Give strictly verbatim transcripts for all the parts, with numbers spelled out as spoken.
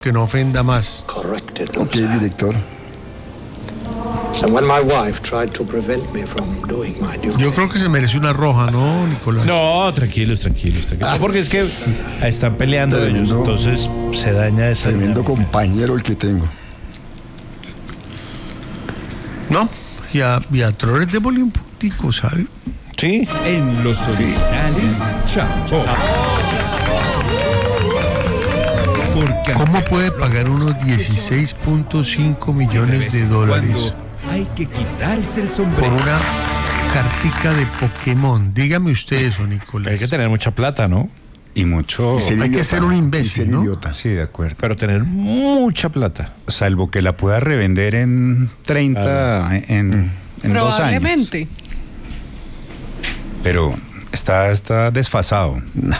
que no ofenda más. Corrected Ok, director. And when my wife tried to prevent me from doing my duty. Yo creo que se merece una roja, ¿no, Nicolás? No, tranquilos, tranquilos, tranquilos. Porque es que están peleando ellos, Tremendo. entonces se daña esa Tremendo dinámica. compañero el que tengo. No, y a, y a Troller démosle un puntico, ¿sabe? Sí. En los originales Chambó. Por ¿Cómo cantar puede pagar unos dieciséis punto cinco millones de dólares cuando hay que quitarse el por sombrero? una cartica de Pokémon? Dígame usted eso, Nicolás. Hay que tener mucha plata, ¿no? Y mucho. Y ser Hay que idiota, ser un imbécil, y ser ¿no? idiota. Sí, de acuerdo. Pero tener mucha plata. Salvo que la pueda revender en treinta, en, en dos años. Probablemente. Pero está, está desfasado. No.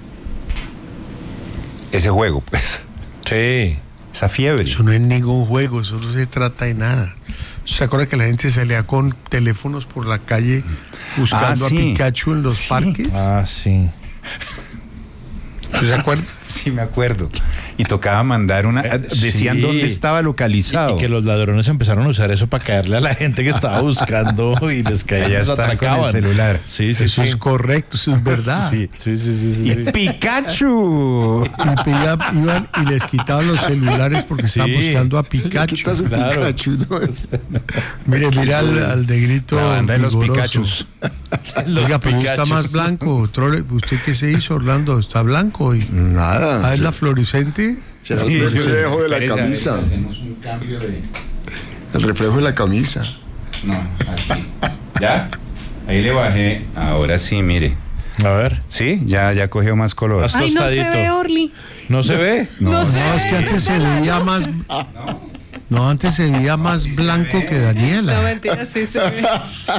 Ese juego, pues. Sí. Esa fiebre. Eso no es ningún juego, eso no se trata de nada. ¿Se acuerda que la gente salía con teléfonos por la calle buscando Ah, a sí. Pikachu en los Sí. parques? Ah, sí. ¿Se acuerda? Sí, me acuerdo. Y tocaba mandar una. Eh, Decían sí. dónde estaba localizado. Y que los ladrones empezaron a usar eso para caerle a la gente que estaba buscando y les caían, Ya los está con el atracaban. celular. Sí, sí, Eso sí. es correcto, eso es verdad. Sí. Sí, sí, sí, sí, Y sí. Pikachu. Y pedía- iban y les quitaban los celulares porque estaban Sí. buscando a ¿Qué Pikachu. está su Claro. Pikachu? No, Mire, mira al, al de grito La banda de los vigoroso. Pikachus. Oiga, pero está Pikachu. más blanco. Troller, ¿usted qué se hizo, Orlando? ¿Está blanco hoy? Nada. Ah, ¿es se- la fluorescente? será Sí, el sí, reflejo de la espérese, a ver, camisa. Hacemos un cambio de. El reflejo de la camisa. No, aquí. ¿Ya? Ahí le bajé. Ahora sí, mire. A ver. Sí, ya, ya cogió más color. Haz Ay, no se tostadito. ve, Orly. ¿No se ve? No, No sé. No, es que antes se veía más. No, antes se veía más blanco que No, Daniela. mentira, sí se ve.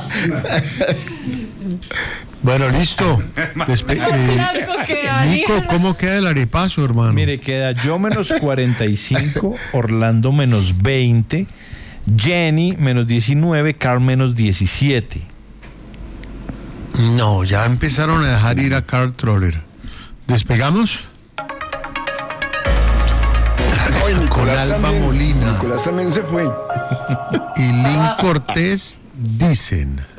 Bueno, listo. Despe- eh, Blanco que Nico, Daniela. ¿cómo queda el arepazo, hermano? Mire, queda yo menos cuarenta y cinco, Orlando menos veinte, Jenny menos diecinueve, Carl menos diecisiete. No, ya empezaron a dejar ir a Carl Troller. ¿Despegamos? Ay, Con Nicolás Alba también. Molina Nicolás también se fue. y Lynn Cortés dicen...